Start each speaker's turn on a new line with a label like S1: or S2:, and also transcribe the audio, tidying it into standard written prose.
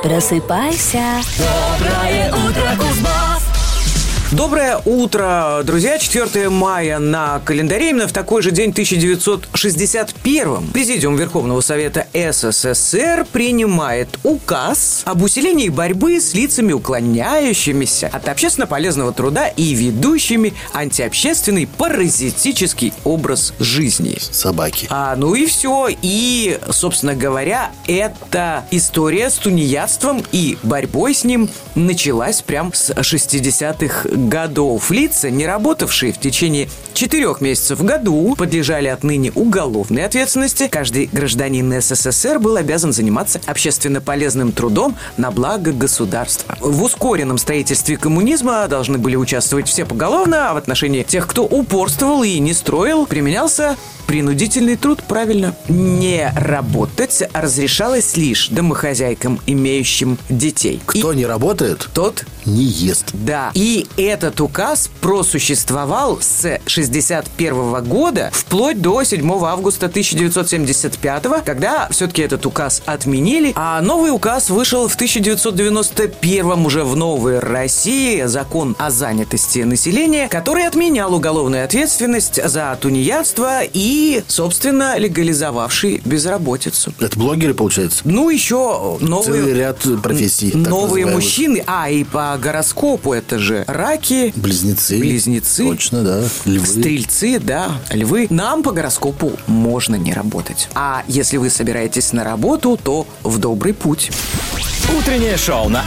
S1: Просыпайся.
S2: Доброе утро, Кузбасс!
S3: Доброе утро, друзья. 4 мая на календаре. Именно в такой же день, 1961-м, Президиум Верховного Совета СССР принимает указ об усилении борьбы с лицами, уклоняющимися от общественно полезного труда и ведущими антиобщественный паразитический образ жизни.
S4: Собаки.
S3: Ну и все. И, собственно говоря, эта история с тунеядством и борьбой с ним началась прям с 60-х годов. Лица, не работавшие в течение 4 месяцев в году, подлежали отныне уголовной ответственности. Каждый гражданин СССР был обязан заниматься общественно полезным трудом на благо государства. В ускоренном строительстве коммунизма должны были участвовать все поголовно, а в отношении тех, кто упорствовал и не строил, применялся принудительный труд, правильно. Не работать разрешалось лишь домохозяйкам, имеющим детей.
S4: Кто не работает,
S3: тот
S4: не ест.
S3: Да. И этот указ просуществовал с 61 года вплоть до 7 августа 1975, когда все-таки этот указ отменили, а новый указ вышел в 1991 уже в новой России, закон о занятости населения, который отменял уголовную ответственность за тунеядство и, собственно, легализовавший безработицу.
S4: Это блогеры, получается?
S3: Ну, еще новые...
S4: Целый ряд профессий.
S3: Новые мужчины. И по гороскопу это же раки. Близнецы.
S4: Точно, да. Львы.
S3: Стрельцы, да. Львы. Нам по гороскопу можно не работать. А если вы собираетесь на работу, то в добрый путь.
S2: Утреннее шоу на